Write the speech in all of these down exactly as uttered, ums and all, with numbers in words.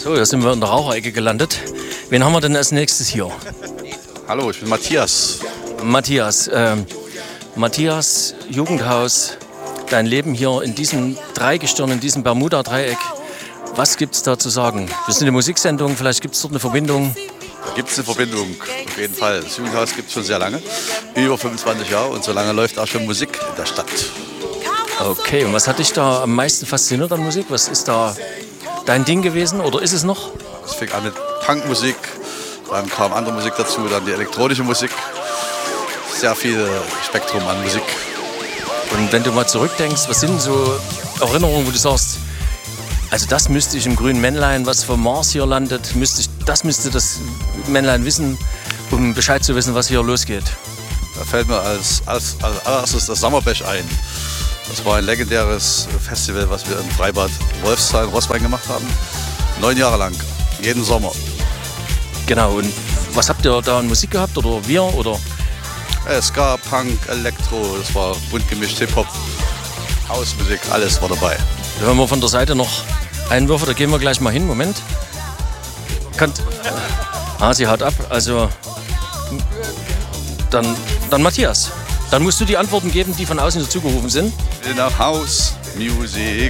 So, da sind wir in der Raucherecke gelandet. Wen haben wir denn als nächstes hier? Hallo, ich bin Matthias. Matthias. Ähm, Matthias, Jugendhaus, dein Leben hier in diesem Dreigestirn, in diesem Bermuda-Dreieck. Was gibt es da zu sagen? Wir sind eine Musiksendung, vielleicht gibt es dort eine Verbindung. Da gibt es eine Verbindung, auf jeden Fall. Das Jugendhaus gibt es schon sehr lange, über fünfundzwanzig Jahre, und so lange läuft auch schon Musik in der Stadt. Okay, und was hat dich da am meisten fasziniert an Musik? Was ist da dein Ding gewesen oder ist es noch? Es fing an mit Punkmusik, dann kam andere Musik dazu, dann die elektronische Musik. Sehr viel Spektrum an Musik. Und wenn du mal zurückdenkst, was sind so Erinnerungen, wo du sagst, also das müsste ich im grünen Männlein, was vom Mars hier landet, müsste ich, das müsste das Männlein wissen, um Bescheid zu wissen, was hier losgeht. Da fällt mir als, als, als allererstes das Sommerbech ein. Das war ein legendäres Festival, was wir im Freibad Wolfsthal in Roßbein gemacht haben. Neun Jahre lang, jeden Sommer. Genau, und was habt ihr da an Musik gehabt, oder wir, oder? Ska, Punk, Elektro, das war bunt gemischt, Hip-Hop, Hausmusik, alles war dabei. Da hören wir von der Seite noch Einwürfe, da gehen wir gleich mal hin, Moment. Könnt, ah, sie haut ab, also dann, dann Matthias. Dann musst du die Antworten geben, die von außen dazugerufen sind. Ich will nach Haus, Musik.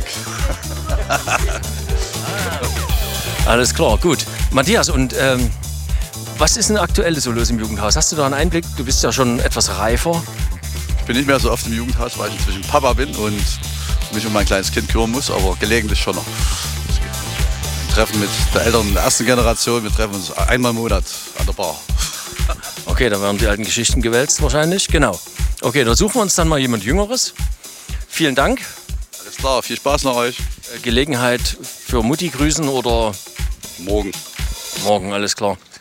Alles klar, gut. Matthias, und ähm, was ist denn aktuell so los im Jugendhaus? Hast du da einen Einblick? Du bist ja schon etwas reifer. Ich bin nicht mehr so oft im Jugendhaus, weil ich inzwischen Papa bin und mich um mein kleines Kind kümmern muss, aber gelegentlich schon noch. Wir treffen mit der älteren der ersten Generation, wir treffen uns einmal im Monat an der Bar. Okay, da werden die alten Geschichten gewälzt wahrscheinlich, genau. Okay, da suchen wir uns dann mal jemand Jüngeres. Vielen Dank. Alles klar, viel Spaß nach euch. Gelegenheit für Mutti grüßen oder? Morgen. Morgen, alles klar.